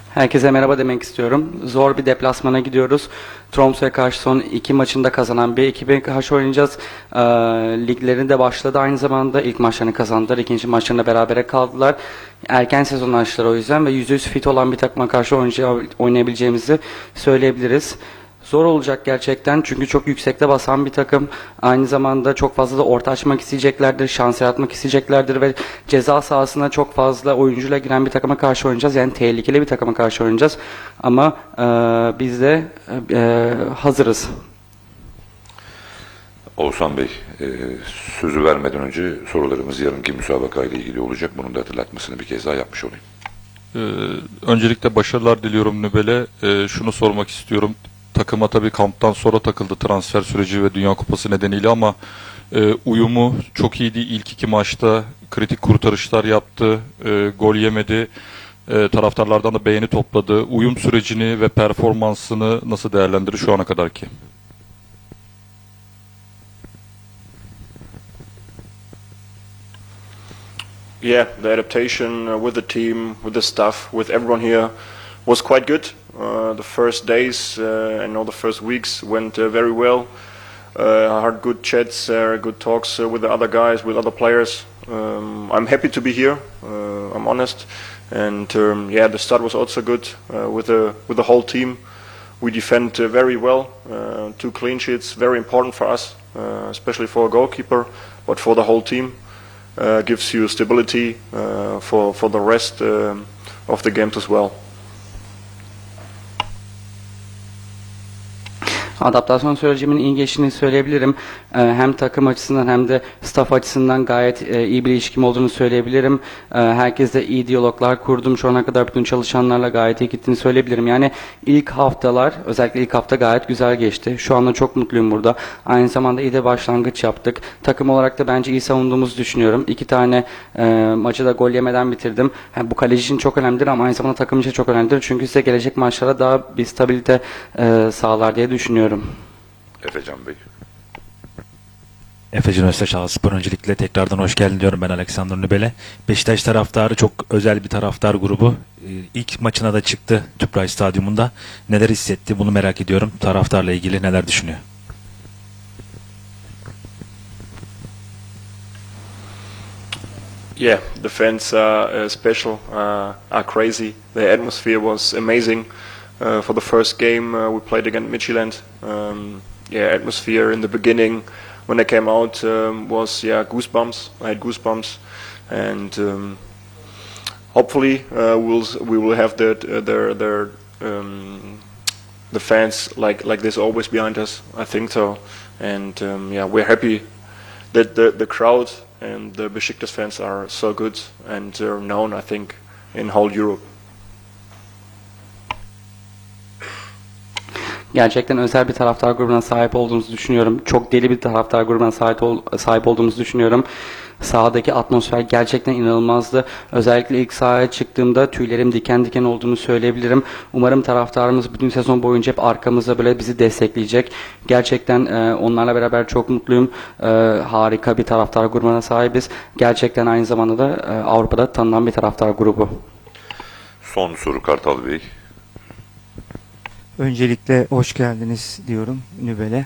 Herkese merhaba demek istiyorum. Zor bir deplasmana gidiyoruz. Tromsø'ya karşı son iki maçında kazanan bir ekibe karşı oynayacağız. Ligleri de başladı. Aynı zamanda ilk maçlarını kazandılar. İkinci maçlarında berabere kaldılar. Erken sezon açtılar o yüzden ve %100 fit olan bir takıma karşı oynayabileceğimizi söyleyebiliriz. Zor olacak gerçekten çünkü çok yüksekte basan bir takım. Aynı zamanda çok fazla da orta açmak isteyeceklerdir, şans yaratmak isteyeceklerdir ve ceza sahasına çok fazla oyuncuyla giren bir takıma karşı oynayacağız. Yani tehlikeli bir takıma karşı oynayacağız. Ama biz de hazırız. Oğuzhan Bey, sözü vermeden önce sorularımız yarınki müsabaka ile ilgili olacak. Bunun da hatırlatmasını bir kez daha yapmış olayım. Öncelikle başarılar diliyorum Nübel'e. Şunu sormak istiyorum. Takıma tabii kamptan sonra takıldı transfer süreci ve Dünya Kupası nedeniyle ama uyumu çok iyiydi. İlk iki maçta kritik kurtarışlar yaptı, gol yemedi. Taraftarlardan da beğeni topladı. Uyum sürecini ve performansını nasıl değerlendirir şu ana kadar ki? Yeah, the adaptation with the team, with the staff, with everyone here was quite good. The first days and all the first weeks went very well. I had good chats, good talks with the other guys, with other players. I'm happy to be here. I'm honest, and yeah, the start was also good with the whole team. We defend very well. 2 clean sheets, very important for us, especially for a goalkeeper, but for the whole team. Gives you stability for the rest of the games as well. Adaptasyon sürecimin iyi geçtiğini söyleyebilirim. Hem takım açısından hem de staff açısından gayet iyi bir ilişkim olduğunu söyleyebilirim. Herkesle iyi diyaloglar kurdum. Şu ana kadar bütün çalışanlarla gayet iyi gittiğini söyleyebilirim. Yani ilk haftalar, özellikle ilk hafta gayet güzel geçti. Şu anda çok mutluyum burada. Aynı zamanda iyi de başlangıç yaptık. Takım olarak da bence iyi savunduğumuzu düşünüyorum. 2 tane maçı da gol yemeden bitirdim. Bu kaleci için çok önemlidir ama aynı zamanda takım için çok önemlidir. Çünkü size gelecek maçlara daha bir stabilite sağlar diye düşünüyorum. Efecan Bey. Efecan Öztaşspor, öncelikle tekrardan hoş geldin diyorum ben Alexander Nübel'e. Beşiktaş taraftarı çok özel bir taraftar grubu. İlk maçına da çıktı Tüpraş Stadyumunda. Neler hissetti bunu merak ediyorum. Taraftarla ilgili neler düşünüyor? Yeah, the fans are special, are crazy. The atmosphere was amazing. For the first game we played against Midtjylland. Yeah, atmosphere in the beginning when they came out was goosebumps. I had goosebumps, and hopefully we will have the fans like this always behind us. I think so, and yeah, we're happy that the crowd and the Besiktas fans are so good and they're known, I think, in whole Europe. Gerçekten özel bir taraftar grubuna sahip olduğumuzu düşünüyorum. Çok deli bir taraftar grubuna sahip olduğumuzu düşünüyorum. Sahadaki atmosfer gerçekten inanılmazdı. Özellikle ilk sahaya çıktığımda tüylerim diken diken olduğunu söyleyebilirim. Umarım taraftarımız bütün sezon boyunca hep arkamızda böyle bizi destekleyecek. Gerçekten onlarla beraber çok mutluyum. Harika bir taraftar grubuna sahibiz. Gerçekten aynı zamanda da Avrupa'da tanınan bir taraftar grubu. Son soru Kartal Bey. Öncelikle hoş geldiniz diyorum Nübel'e.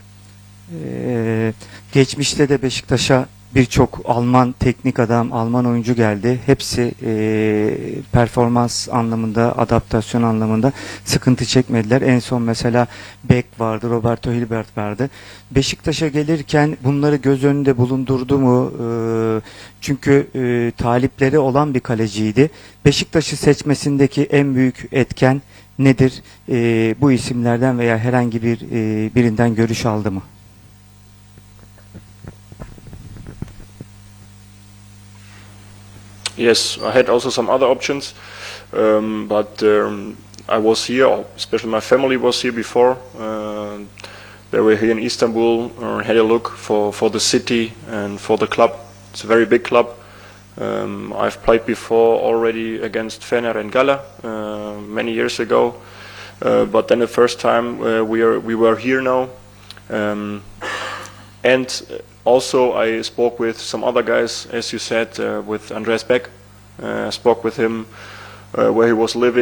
Geçmişte de Beşiktaş'a birçok Alman teknik adam, Alman oyuncu geldi. Hepsi performans anlamında, adaptasyon anlamında sıkıntı çekmediler. En son mesela Beck vardı, Roberto Hilbert vardı. Beşiktaş'a gelirken bunları göz önünde bulundurdu mu? Çünkü talipleri olan bir kaleciydi. Beşiktaş'ı seçmesindeki en büyük etken nedir? Bu isimlerden veya herhangi birinden görüş aldı mı? Yes, I had also some other options, but I was here, especially my family was here before. They were here in Istanbul, had a look for the city and for the club. It's a very big club. I've played before already against Fener and Gala many years ago, but then the first time we were here now, and also I spoke with some other guys, as you said, with Andreas Beck. Spoke with him where he was living.